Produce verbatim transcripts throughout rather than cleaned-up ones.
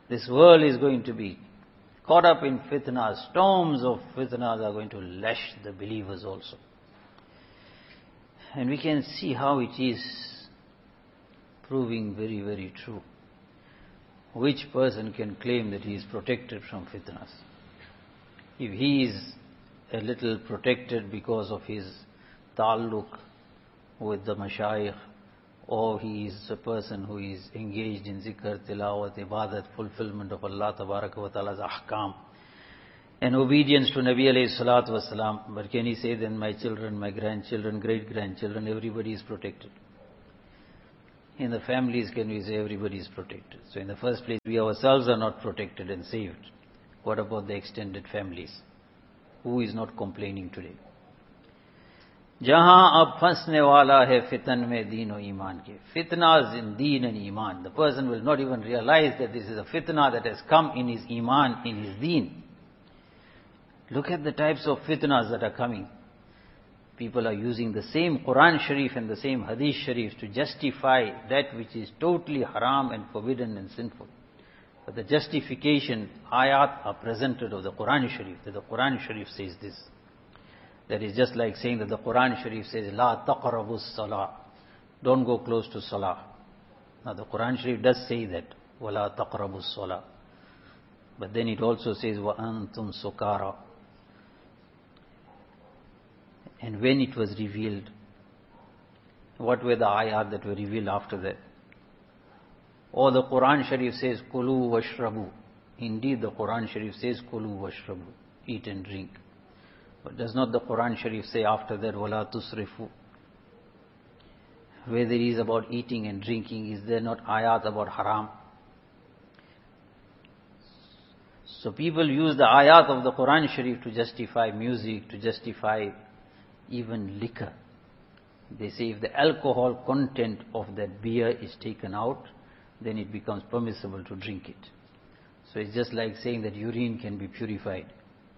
This world is going to be caught up in fitnas. Storms of fitnas are going to lash the believers also. And we can see how it is proving very, very true. Which person can claim that he is protected from fitnas? If he is a little protected because of his ta'alluq with the mashayikh, or he is a person who is engaged in zikr, tilawat, ibadat, fulfillment of Allah Tabaraka wa Ta'ala's ahkam, and obedience to Nabi alayhi salatu wasalam. But can he say then my children, my grandchildren, great-grandchildren, everybody is protected? In the families, can we say everybody is protected? So in the first place, we ourselves are not protected and saved. What about the extended families? Who is not complaining today? Jahan ab fasne wala hai fitan mein deen o iman ke. Fitnas in deen and iman. The person will not even realize that this is a fitna that has come in his iman, in his deen. Look at the types of fitnas that are coming. People are using the same Quran Sharif and the same Hadith Sharif to justify that which is totally haram and forbidden and sinful. But the justification, ayat are presented of the Quran Sharif, that the Quran Sharif says this. That is just like saying that the Quran Sharif says, La taqrabus salah. Don't go close to salah. Now the Quran Sharif does say that, Wala taqrabus salah. But then it also says, Wa antum sukara. And when it was revealed, what were the ayat that were revealed after that? Or the Quran Sharif says, Kulu washrabu. Indeed, the Quran Sharif says, Kulu washrabu. Eat and drink. But does not the Quran Sharif say after that, Wala tusrifu? Where there is about eating and drinking, is there not ayat about haram? So people use the ayat of the Quran Sharif to justify music, to justify even liquor. They say if the alcohol content of that beer is taken out, then it becomes permissible to drink it. So it's just like saying that urine can be purified.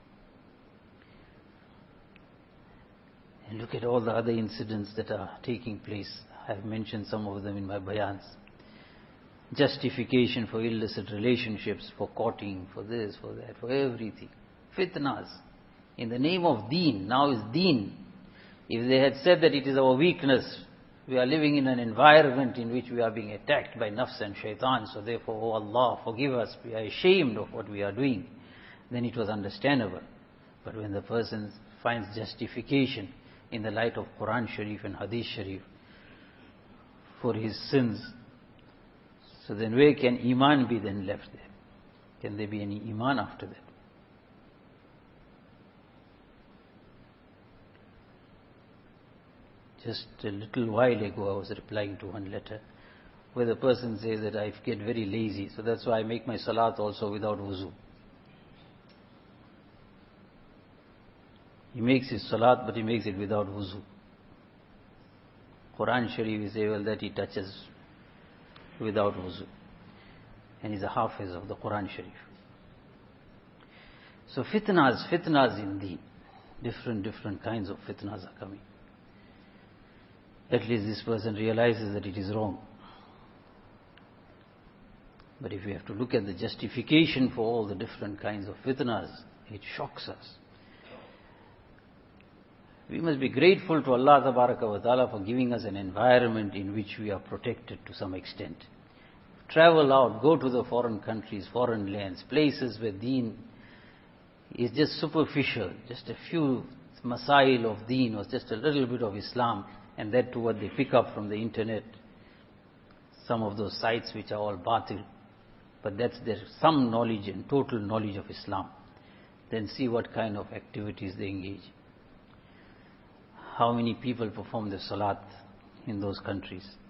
And look at all the other incidents that are taking place. I have mentioned some of them in my bayans. Justification for illicit relationships, for courting, for this, for that, for everything. Fitnas. In the name of deen, now is deen. If they had said that it is our weakness, we are living in an environment in which we are being attacked by nafs and shaitan, so therefore, oh Allah, forgive us, we are ashamed of what we are doing, then it was understandable. But when the person finds justification in the light of Quran Sharif and Hadith Sharif for his sins, so then where can iman be then left there? Can there be any iman after that? Just a little while ago I was replying to one letter where the person says that I get very lazy, so that's why I make my salat also without wuzu. He makes his salat, but he makes it without wuzu. Quran Sharif is able that he touches without wuzu. And he's a hafiz of the Quran Sharif. So fitnas, fitnas indeed. Different, different kinds of fitnas are coming. At least this person realizes that it is wrong. But if we have to look at the justification for all the different kinds of fitnas, it shocks us. We must be grateful to Allah Tabaraka wa Ta'ala for giving us an environment in which we are protected to some extent. Travel out, go to the foreign countries, foreign lands, places where deen is just superficial, just a few masail of deen or just a little bit of Islam, and that to what they pick up from the internet, some of those sites which are all batil, but that's their some knowledge and total knowledge of Islam. Then see what kind of activities they engage. How many people perform the salat in those countries?